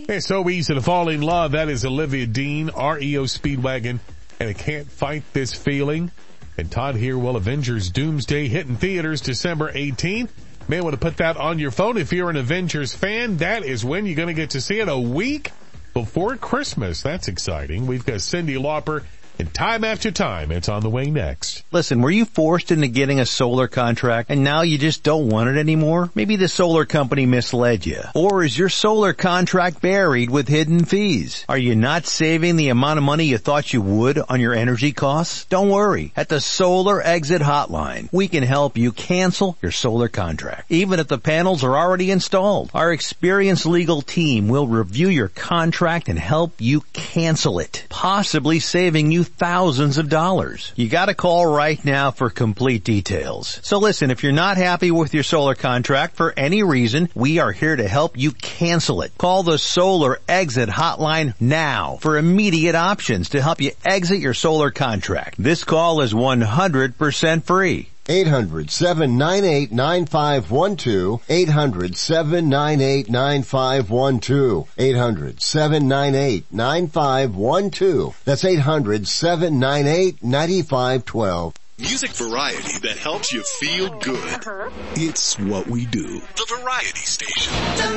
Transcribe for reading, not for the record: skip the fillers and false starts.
It's so easy to fall in love. That is Olivia Dean, REO Speedwagon, and I Can't Fight This Feeling. And Todd here, well, Avengers Doomsday hitting theaters December 18th. May want to put that on your phone if you're an Avengers fan. That is when you're going to get to see it, a week before Christmas. That's exciting. We've got Cyndi Lauper. And time after time, it's on the way next. Listen, were you forced into getting a solar contract and now you just don't want it anymore? Maybe the solar company misled you. Or is your solar contract buried with hidden fees? Are you not saving the amount of money you thought you would on your energy costs? Don't worry. At the Solar Exit Hotline, we can help you cancel your solar contract, even if the panels are already installed. Our experienced legal team will review your contract and help you cancel it, possibly saving you thousands of dollars. You gotta call right now for complete details. So listen, if you're not happy with your solar contract for any reason, we are here to help you cancel it. Call the Solar Exit Hotline now for immediate options to help you exit your solar contract. This call is 100% free. 800-798-9512. 800-798-9512. 800-798-9512. That's 800-798-9512. Music variety that helps you feel good. It's what we do. The Variety Station.